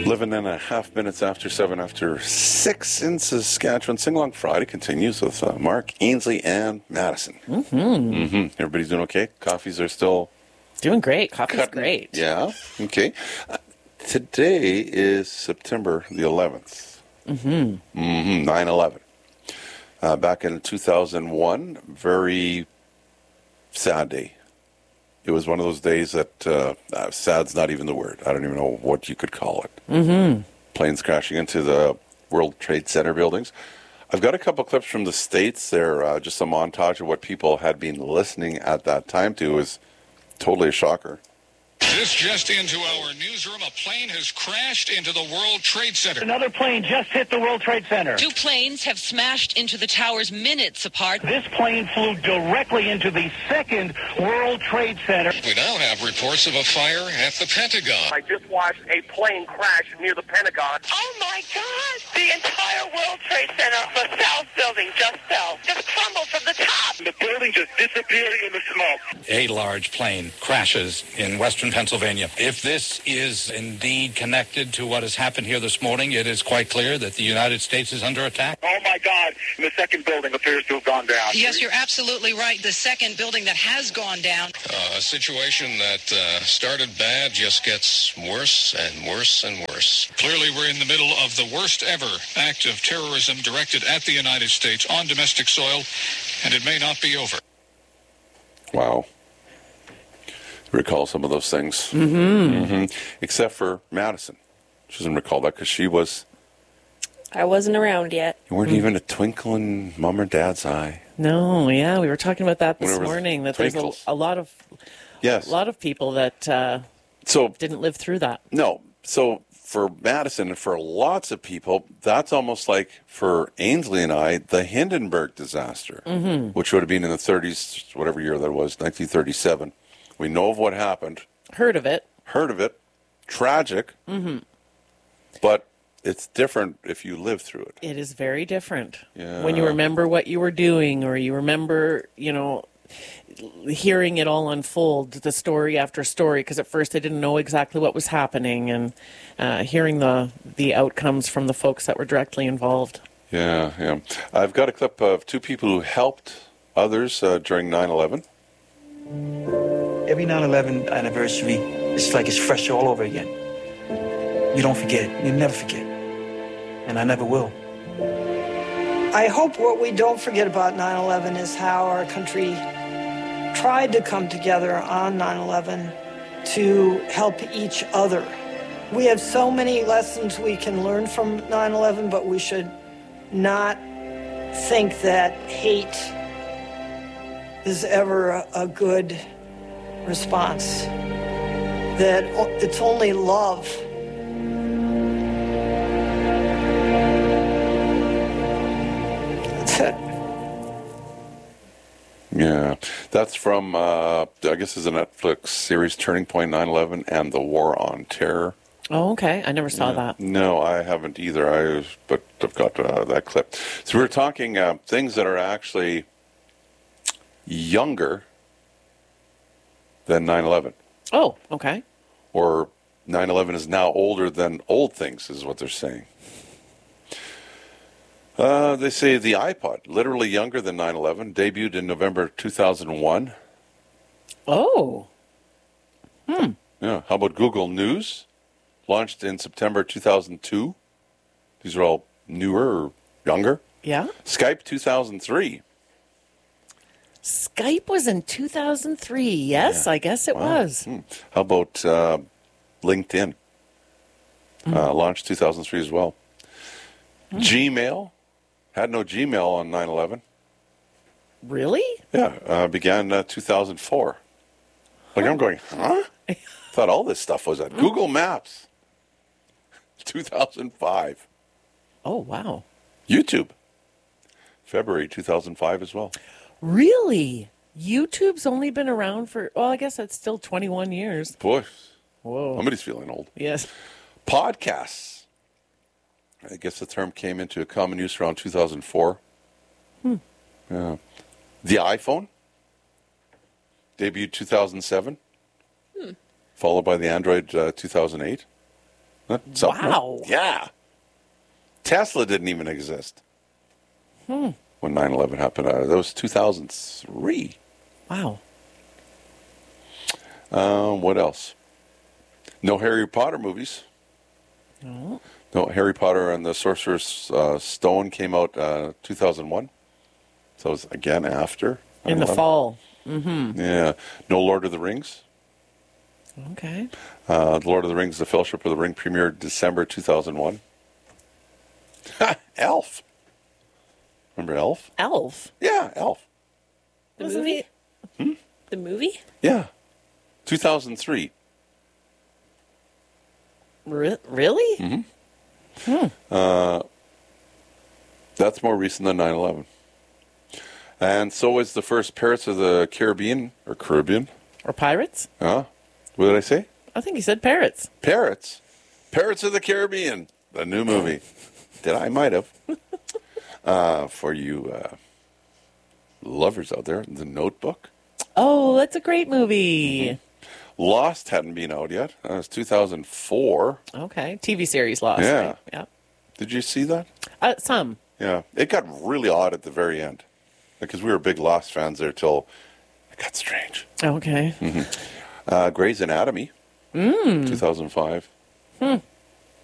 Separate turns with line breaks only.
11.5 minutes after 7 after 6 in Saskatchewan. Sing-along Friday continues with Mark, Ainsley, and Madison. Everybody's doing okay? Coffees are still...
Doing great. Coffee's great.
Yeah, okay. Today is September the 11th. 9/11. Back in 2001, very sad day. It was one of those days that, sad's not even the word. I don't even know what you could call it. Planes crashing into the World Trade Center buildings. I've got a couple clips from the States there, just a montage of what people had been listening at that time to. It was totally a shocker.
This just into our newsroom. A plane has crashed into the World Trade Center.
Another plane just hit the World Trade Center.
Two planes have smashed into the towers minutes apart.
This plane flew directly into the second World Trade Center.
We now have reports of a fire at the Pentagon.
I just watched a plane crash near the Pentagon.
Oh my God! The entire World Trade Center, the South Building just fell. Just crumbled from the top.
The building just disappeared in the smoke.
A large plane crashes in western Pennsylvania. If this is indeed connected to what has happened here this morning, it is quite clear that the United States is under attack.
Oh my God, the second building appears to have gone down.
Yes, you're absolutely right. The second building that has gone down.
A situation that started bad just gets worse and worse and worse. Clearly, we're in the middle of the worst ever act of terrorism directed at the United States on domestic soil, and it may not be over.
Wow. Recall some of those things. Except for Madison. She doesn't recall that because she was...
I wasn't around yet.
You weren't even a twinkle in Mom or Dad's eye.
No, yeah, we were talking about that this
Whenever
morning. That
twinkles.
there's a lot of people that
So
didn't live through that.
No. So for Madison and for lots of people, that's almost like for Ainsley and I, the Hindenburg disaster, which would have been in the 30s, whatever year that was, 1937. We know of what happened.
Heard of it.
Tragic. But it's different if you live through it.
It is very different.
Yeah.
When you remember what you were doing, or you remember, hearing it all unfold, the story after story, because at first they didn't know exactly what was happening, and hearing the outcomes from the folks that were directly involved.
Yeah. I've got a clip of two people who helped others during 9/11.
Every 9/11 anniversary, it's like it's fresh all over again. You don't forget. You never forget. And I never will.
I hope what we don't forget about 9/11 is how our country tried to come together on 9/11 to help each other. We have so many lessons we can learn from 9/11, but we should not think that hate is ever a good response. That it's only love. That's it.
Yeah, that's from, I guess it's a Netflix series, Turning Point 9/11 and the War on Terror.
Oh, okay. I never saw that.
No, I haven't either. But I've got that clip. So we're talking things that are actually younger than 9/11.
Oh, okay.
Or 9/11 is now older than old things, is what they're saying. They say the iPod, literally younger than 9/11, debuted in November 2001.
Oh.
Yeah. How about Google News? Launched in September 2002. These are all newer or younger.
Yeah.
Skype 2003.
Skype was in 2003. Yes,
Yeah.
I guess it was.
How about LinkedIn? Launched 2003 as well. Gmail. Had no Gmail on 9/11.
Really?
Yeah. Began 2004. Like, I'm going, huh? Thought all this stuff was at Google Maps. 2005.
Oh, wow.
YouTube. February 2005 as well.
Really? YouTube's only been around for, well, I guess that's still 21 years.
Boy.
Whoa.
Somebody's feeling old.
Yes.
Podcasts. I guess the term came into common use around 2004. Yeah. The iPhone. Debuted 2007. Followed by the Android 2008.
Wow.
Yeah. Tesla didn't even exist when 9/11 happened. That was 2003.
Wow.
What else? No Harry Potter movies.
Oh.
No, Harry Potter and the Sorcerer's Stone came out 2001. So it was again after.
In the
9/11.
fall. Mm-hmm.
Yeah. No Lord of the Rings.
Okay.
The Lord of the Rings, The Fellowship of the Ring premiered December 2001. Elf. Remember Elf?
Elf?
Yeah, Elf.
The movie? The movie?
Yeah. 2003.
Really?
That's more recent than 9/11. And so was the first Pirates of the Caribbean, or Caribbean.
Or pirates?
Huh? What did I say?
I think he said parrots.
Parrots. Pirates of the Caribbean, the new movie. Did I? Might have. For you lovers out there, The Notebook.
Oh, that's a great movie.
Lost hadn't been out yet. It was 2004.
Okay. TV series Lost.
Yeah.
Right? Yeah.
Did you see that?
Some.
Yeah. It got really odd at the very end. Because we were big Lost fans there till it got strange.
Okay.
Grey's Anatomy. 2005.